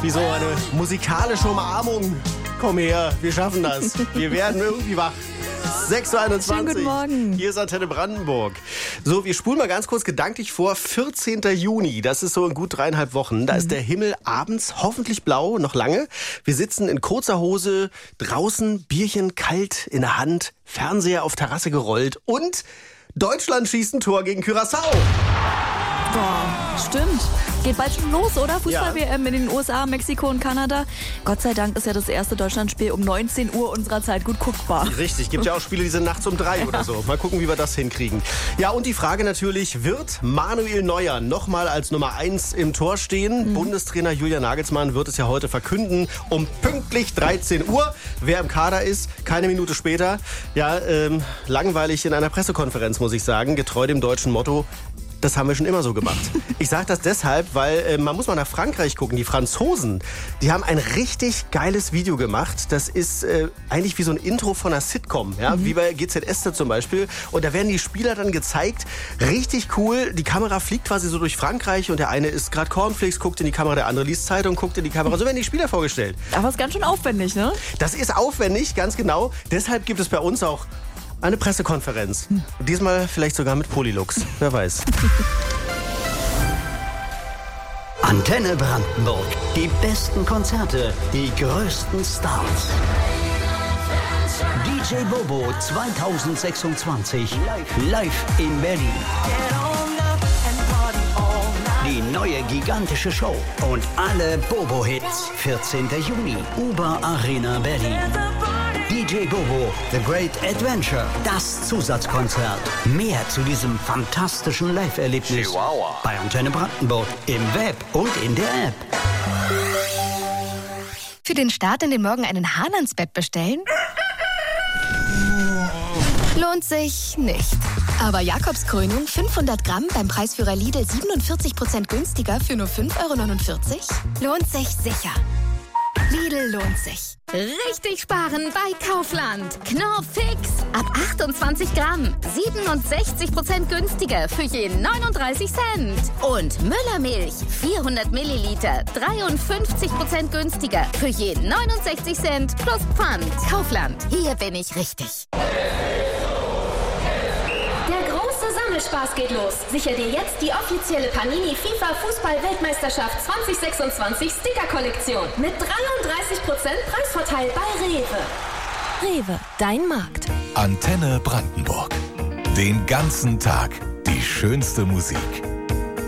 wie so eine musikalische Umarmung. Komm her, wir schaffen das. Wir werden irgendwie wach. 6.21 Uhr. Schönen guten Morgen. Hier ist Antenne Brandenburg. So, wir spulen mal ganz kurz gedanklich vor. 14. Juni, das ist so in gut 3,5 Wochen. Da ist der Himmel abends hoffentlich blau, noch lange. Wir sitzen in kurzer Hose, draußen, Bierchen kalt in der Hand, Fernseher auf Terrasse gerollt und Deutschland schießt ein Tor gegen Curaçao. Boah, stimmt. Geht bald schon los, oder? Fußball-WM in den USA, Mexiko und Kanada. Gott sei Dank ist ja das erste Deutschlandspiel um 19 Uhr unserer Zeit gut guckbar. Richtig, gibt ja auch Spiele, die sind nachts um 3 oder so. Mal gucken, wie wir das hinkriegen. Ja, und die Frage natürlich, wird Manuel Neuer nochmal als Nummer 1 im Tor stehen? Bundestrainer Julian Nagelsmann wird es ja heute verkünden um pünktlich 13 Uhr. Wer im Kader ist, keine Minute später. Ja, langweilig in einer Pressekonferenz, muss ich sagen, getreu dem deutschen Motto. Das haben wir schon immer so gemacht. Ich sage das deshalb, weil man muss mal nach Frankreich gucken. Die Franzosen, die haben ein richtig geiles Video gemacht. Das ist eigentlich wie so ein Intro von einer Sitcom, ja? Wie bei GZSZ zum Beispiel. Und da werden die Spieler dann gezeigt. Richtig cool. Die Kamera fliegt quasi so durch Frankreich und der eine isst gerade Cornflakes, guckt in die Kamera, der andere liest Zeitung, guckt in die Kamera. So werden die Spieler vorgestellt. Aber ist ganz schön aufwendig, ne? Das ist aufwendig, ganz genau. Deshalb gibt es bei uns auch eine Pressekonferenz. Diesmal vielleicht sogar mit Polylux. Wer weiß. Antenne Brandenburg. Die besten Konzerte, die größten Stars. DJ Bobo 2026. Live in Berlin. Die neue gigantische Show und alle Bobo-Hits. 14. Juni, Uber Arena Berlin. DJ Bobo, The Great Adventure, das Zusatzkonzert. Mehr zu diesem fantastischen Live-Erlebnis bei Antenne Brandenburg, im Web und in der App. Für den Start in den Morgen einen Hahn ans Bett bestellen? Lohnt sich nicht. Aber Jakobskrönung 500 Gramm beim Preisführer Lidl 47% günstiger für nur 5,49 € lohnt sich sicher. Lidl lohnt sich. Richtig sparen bei Kaufland. Knorr Fix. Ab 28 Gramm. 67% günstiger für je 39 Cent. Und Müllermilch. 400 Milliliter. 53% günstiger für je 69 Cent plus Pfand. Kaufland. Hier bin ich richtig. Spaß geht los. Sicher dir jetzt die offizielle Panini FIFA Fußball-Weltmeisterschaft 2026 Sticker-Kollektion mit 33% Preisvorteil bei Rewe. Rewe, dein Markt. Antenne Brandenburg. Den ganzen Tag die schönste Musik.